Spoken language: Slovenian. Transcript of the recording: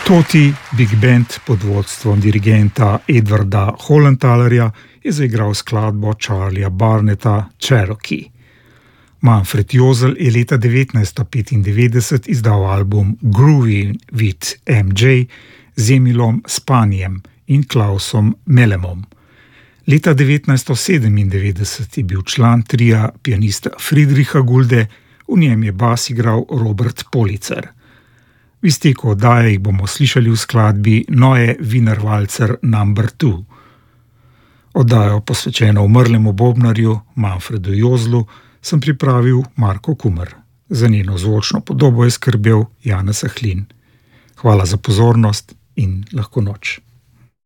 Toti Big Band pod vodstvom dirigenta Edwarda Hollenthalerja je zaigral skladbo Charlieja Barnetta Cherokee. Manfred Josl je leta 1995 izdal album Groovy with MJ z Emilom Spanjem in Klausom Melemom. Leta 1997 je bil član tria pianista Friedricha Gulde, v njem je bas igral Robert Policer. V izteku oddaje jih bomo slišali v skladbi Neue Wiener Walzer No. 2. Oddajo posvečeno umrlemu bobnarju Manfredu Joslu sem pripravil Marko Kumer. Za njeno zvočno podobo je skrbel Janez Ahlin. Hvala za pozornost in lahko noč.